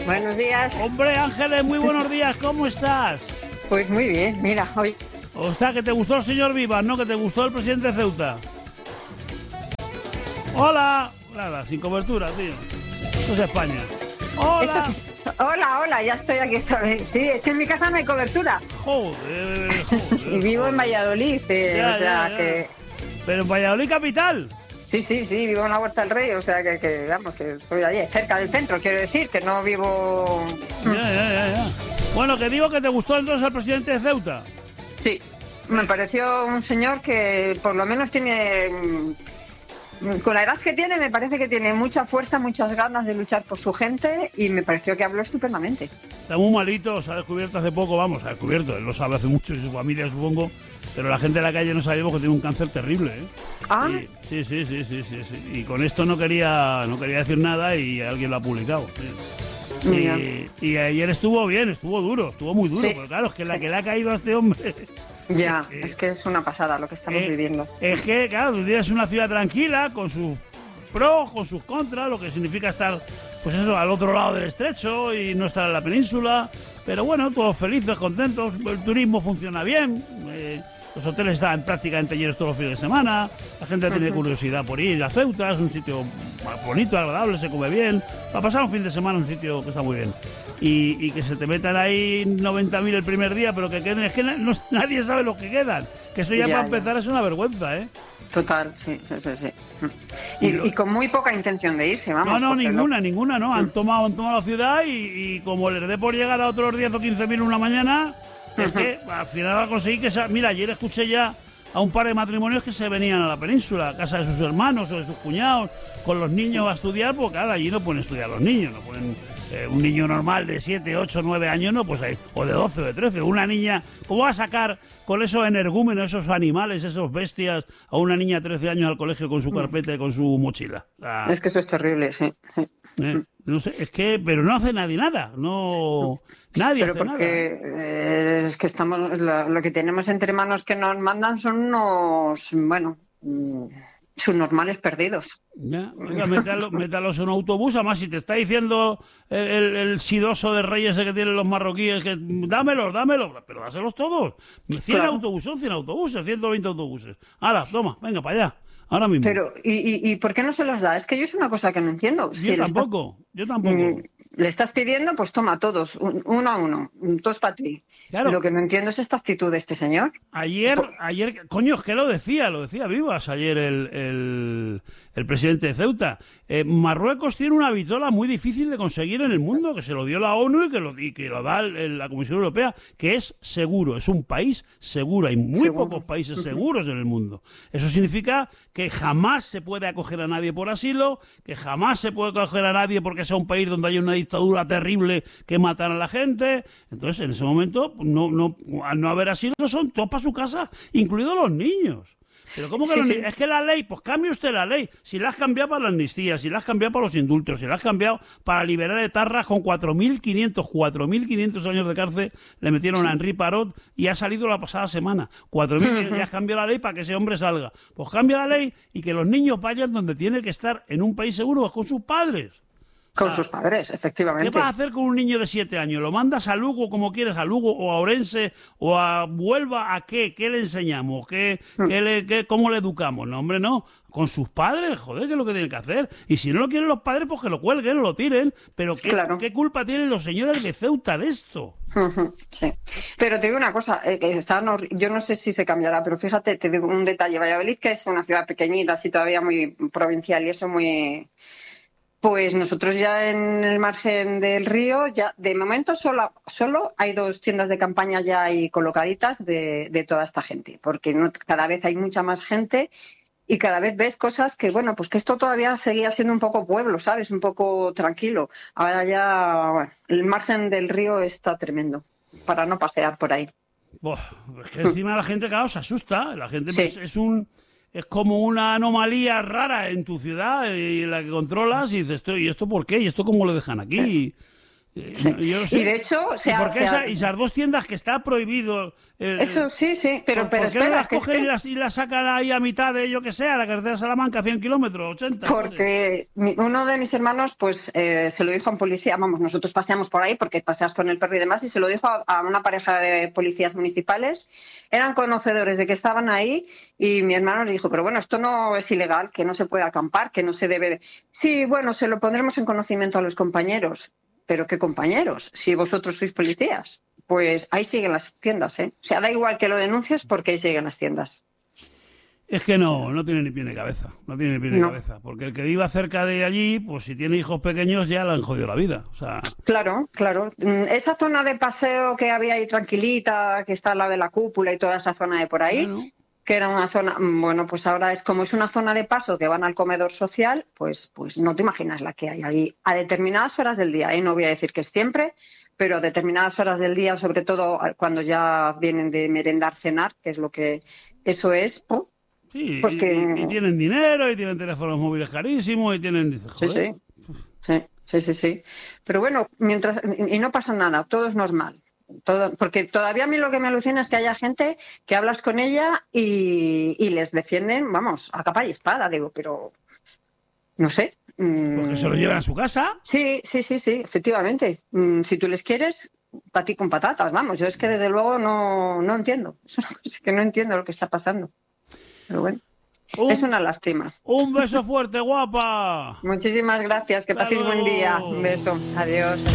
Buenos días. Hombre, Ángeles, muy buenos días, ¿cómo estás? Pues muy bien, mira, hoy... O sea, que te gustó el señor Vivas, ¿no? Que te gustó el presidente de Ceuta. Hola. Nada, sin cobertura, tío. Esto es España. Hola. Hola, ya estoy aquí otra vez. Sí, es que en mi casa no hay cobertura. Joder. Y vivo en Valladolid, Ya. que... Pero en Valladolid capital. Sí, vivo en la Huerta del Rey, o sea que vamos, que estoy allí, cerca del centro, quiero decir, que no vivo... Ya. Bueno, que digo que te gustó entonces el presidente de Ceuta. Sí, me pareció un señor que por lo menos tiene... Con la edad que tiene, me parece que tiene mucha fuerza, muchas ganas de luchar por su gente y me pareció que habló estupendamente. Está muy malito, se ha descubierto hace poco, se ha descubierto, él lo sabe hace mucho y su familia supongo, pero la gente de la calle no sabíamos que tiene un cáncer terrible, ¿eh? ¿Ah? Sí. Y con esto no quería decir nada y alguien lo ha publicado. Sí. Y ayer estuvo bien, estuvo muy duro, sí. Pero claro, es que la que le ha caído a este hombre... Ya, es que es una pasada lo que estamos viviendo. Es que, claro, tú tienes una ciudad tranquila, con sus pros, con sus contras, lo que significa estar, pues eso, al otro lado del estrecho y no estar en la península. Pero bueno, todos felices, contentos, el turismo funciona bien, los hoteles están prácticamente llenos todos los fines de semana, la gente tiene curiosidad por ir a Ceuta, es un sitio bonito, agradable, se come bien, para pasar un fin de semana un sitio que está muy bien. Y que se te metan ahí 90.000 el primer día, pero que queden, es que nadie sabe lo que quedan, que eso ya para empezar es una vergüenza, ¿eh? Total, sí. Y con muy poca intención de irse, vamos. No, ninguna, no. Han tomado la ciudad y como les dé por llegar a otros 10 o 15.000 una mañana, es que al final va a conseguir que... Mira, ayer escuché ya a un par de matrimonios que se venían a la península, a casa de sus hermanos o de sus cuñados, con los niños a estudiar, porque claro, allí no pueden estudiar los niños, no pueden... un niño normal de 7, 8, 9 años, no, pues ahí, o de 12 o de 13. Una niña, ¿cómo va a sacar con esos energúmenos, esos animales, esos bestias, a una niña de 13 años al colegio con su carpeta y con su mochila? Es que eso es terrible, sí. No sé, es que, pero no hace nadie nada, nadie hace nada. Es que estamos, lo que tenemos entre manos que nos mandan son unos, subnormales perdidos. Ya, venga, métalos en un autobús. Además, si te está diciendo el sidoso de reyes ese que tienen los marroquíes, que dámelos, pero dáselos todos. 100 autobuses, 120 autobuses. Ahora, toma, venga, para allá, ahora mismo. Pero, ¿y por qué no se los da? Es que yo es una cosa que no entiendo. Yo tampoco. Le estás pidiendo, pues toma todos, uno a uno, todos para ti. Claro. Lo que no entiendo es esta actitud de este señor. Ayer, coño, es que lo decía Vivas ayer el presidente de Ceuta. Marruecos tiene una vitola muy difícil de conseguir en el mundo, que se lo dio la ONU y que lo da la Comisión Europea, que es seguro, es un país seguro. Hay muy pocos países seguros en el mundo. Eso significa que jamás se puede acoger a nadie por asilo, que jamás se puede acoger a nadie porque sea un país donde haya una dictadura terrible que matan a la gente. Entonces, en ese momento, al no haber asilo, son todos para su casa, incluidos los niños. Pero ¿cómo que sí. Es que la ley, pues cambie usted la ley. Si la has cambiado para la amnistía, si la has cambiado para los indultos, si la has cambiado para liberar etarras con 4.500 años de cárcel, le metieron a Henri Parot y ha salido la pasada semana. 4.000, ya has cambiado la ley para que ese hombre salga. Pues cambia la ley y que los niños vayan donde tienen que estar, en un país seguro, con sus padres. Con sus padres, efectivamente. ¿Qué vas a hacer con un niño de 7 años? ¿Lo mandas a Lugo como quieres, a Lugo o a Orense o a Huelva? ¿A qué? ¿Qué le enseñamos? ¿Cómo le educamos? No, hombre, no. Con sus padres, joder, ¿qué es lo que tienen que hacer? Y si no lo quieren los padres, pues que lo cuelguen, lo tiren. Pero ¿qué culpa tienen los señores de Ceuta de esto? Sí. Pero te digo una cosa, yo no sé si se cambiará, pero fíjate, te digo un detalle. Valladolid, que es una ciudad pequeñita, así todavía muy provincial y eso muy... Pues nosotros ya en el margen del río, ya de momento solo hay 2 tiendas de campaña ya ahí colocaditas de toda esta gente, porque cada vez hay mucha más gente y cada vez ves cosas que, pues que esto todavía seguía siendo un poco pueblo, ¿sabes? Un poco tranquilo. Ahora ya, el margen del río está tremendo para no pasear por ahí. Es que encima la gente, claro, se asusta. La gente es como una anomalía rara en tu ciudad y la que controlas y dices, ¿y esto por qué? ¿Y esto cómo lo dejan aquí? Sí. Yo no sé. Y de hecho, ¿Y esas dos tiendas que está prohibido? Eso sí, pero ¿Por qué espera, no las que es cogen que... y las sacan ahí a mitad de, yo que sé, a la carretera de Salamanca, 100 kilómetros, 80? Porque uno de mis hermanos, pues, se lo dijo a un policía. Vamos, nosotros paseamos por ahí porque paseas con el perro y demás, y se lo dijo a una pareja de policías municipales. Eran conocedores de que estaban ahí, y mi hermano le dijo, pero bueno, esto no es ilegal, que no se puede acampar, que no se debe... Sí, bueno, se lo pondremos en conocimiento a los compañeros. ¿Pero qué compañeros? Si vosotros sois policías. Pues ahí siguen las tiendas, ¿eh? O sea, da igual que lo denuncies porque ahí siguen las tiendas. Es que no tiene ni pie ni cabeza, no tiene ni pie ni cabeza, porque el que viva cerca de allí, pues si tiene hijos pequeños ya le han jodido la vida, o sea... Claro. Esa zona de paseo que había ahí tranquilita, que está al lado de la cúpula y toda esa zona de por ahí, Bueno. que era una zona, bueno, pues ahora como es una zona de paso que van al comedor social, pues no te imaginas la que hay ahí a determinadas horas del día, ¿eh? No voy a decir que es siempre, pero a determinadas horas del día, sobre todo cuando ya vienen de merendar, cenar, que es lo que eso es, Sí, pues que... y tienen dinero, y tienen teléfonos móviles carísimos, y tienen... Joder. Sí. Pero bueno, y no pasa nada, todo es normal. Porque todavía a mí lo que me alucina es que haya gente que hablas con ella y les defienden, vamos, a capa y espada, digo, pero no sé. Porque se lo llevan a su casa. Sí, efectivamente. Si tú les quieres, para ti con patatas, vamos. Yo es que desde luego no entiendo. Es una cosa que no entiendo lo que está pasando. Pero bueno, es una lástima. Un beso fuerte, guapa. Muchísimas gracias, que paséis buen día. Un beso. Adiós.